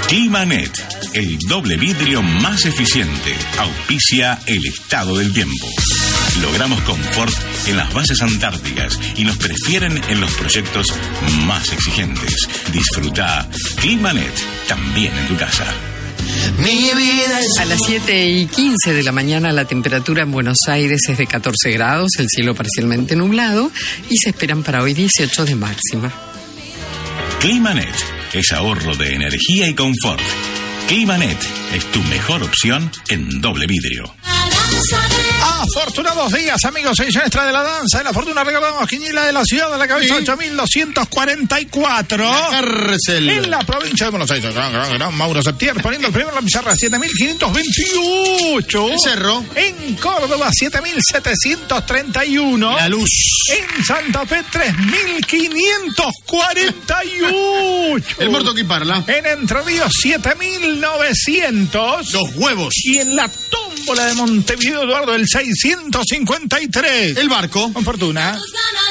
Climanet, el doble vidrio más eficiente, auspicia el estado del tiempo. Logramos confort en las bases antárticas y nos prefieren en los proyectos más exigentes. Disfruta Climanet también en tu casa. A las 7:15 de la mañana la temperatura en Buenos Aires es de 14 grados, el cielo parcialmente nublado y se esperan para hoy 18 de máxima. Climanet es ahorro de energía y confort. Climanet es tu mejor opción en doble vidrio. Afortunados días, amigos, edición extra de la danza de la fortuna. Recordamos quiniela de la ciudad de la cabeza, 8.244. Cárcel. En la provincia de Buenos Aires, gran Mauro Septier poniendo el primero en la pizarra, 7.528. El Cerro. En Córdoba, 7.731. La Luz. En Santa Fe, 3.548. El Muerto que parla. En Entre Ríos, 7.900. Los Huevos. Y en la tómbola de Montevideo, Eduardo, el 653. El Barco. Con fortuna.